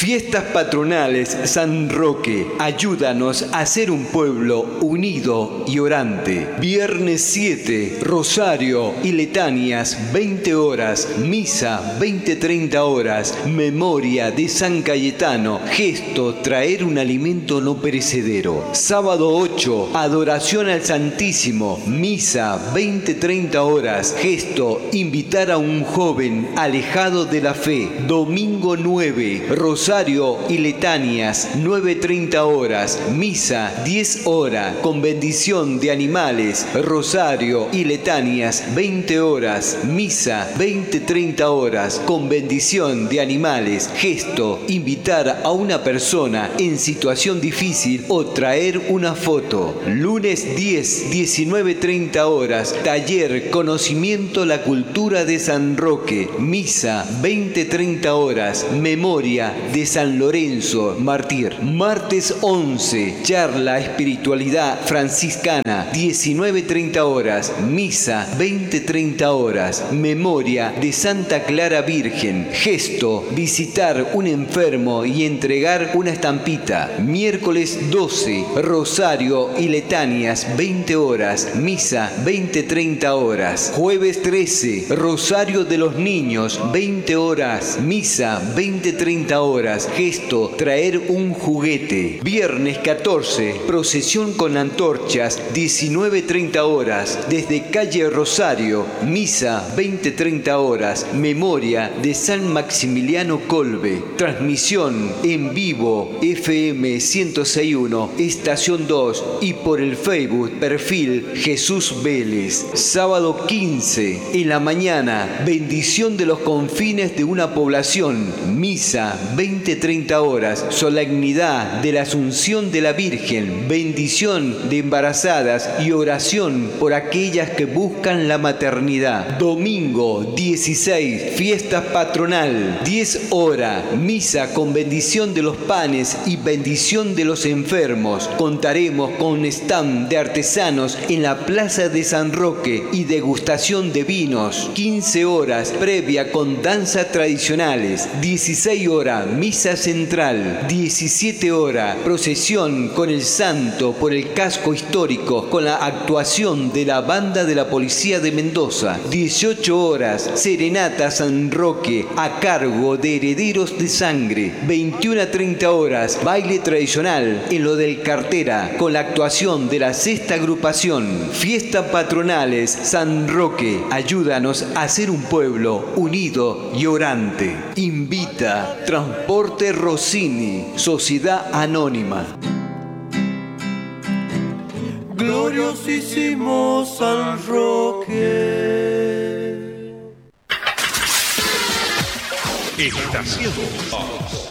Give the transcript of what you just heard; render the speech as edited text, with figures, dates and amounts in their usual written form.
Fiestas patronales San Roque, ayúdanos a ser un pueblo unido y orante. Viernes 7, Rosario y Letanías, 20 horas, misa, 20-30 horas, memoria de San Cayetano, gesto, traer un alimento no perecedero. Sábado 8, adoración al Santísimo, misa, 20-30 horas, gesto, invitar a un joven alejado de la fe. Domingo 9, Rosario y Letanías, 9-30 horas, misa, 10 horas, con bendición de animales. Rosario y Letanías, 20 horas, misa, 20-30 horas, con bendición de animales. Gesto, invitar a una persona en situación difícil o traer una foto. Lunes 10, 19-30 horas, taller Conocimiento la cultura de San Roque, misa, 20-30 horas, memoria de San Lorenzo Mártir. Martes 11, charla espiritualidad franciscana, 19-30 horas, misa, 20-30 horas, memoria de Santa Clara Virgen. Gesto, visitar un enfermo y entregar una estampita. Miércoles 12, Rosario y Letanías, 20 horas, misa, 20-30 horas. Jueves 13, Rosario de los niños, 20 horas, misa, 20-30 horas, gesto, traer un juguete. Viernes 14, procesión con antorchas, 19-30 horas, desde calle Rosario, misa, 20-30 horas, memoria de San Maximiliano Kolbe. Transmisión en vivo, FM 106.1, estación 2 y por el Facebook, perfil Jesús Vélez. Sábado 15, en la mañana, bendición de los confines de una población, misa, 20-30 horas, solemnidad de la Asunción de la Virgen, bendición de embarazadas y oración por aquellas que buscan la maternidad. Domingo 16, fiesta patronal, 10 horas, misa con bendición de los panes y bendición de los enfermos. Contaremos con stand de artesanos en la Plaza de San Roque y degustación de vinos. 15 horas, previa con danzas tradicionales. 16 horas, misa central. 17 horas, procesión con el santo por el casco histórico con la actuación de la banda de la Policía de Mendoza. 18 horas, serenata San Roque a cargo de Herederos de Sangre. 21-30 horas, baile tradicional en lo del Cartera con la actuación de la sexta agrupación. Fiestas patronales San Roque, ayúdanos a ser un pueblo unido y orante. Invita Transporte Rossini, Sociedad Anónima. Gloriosísimo San Roque. Estación 2.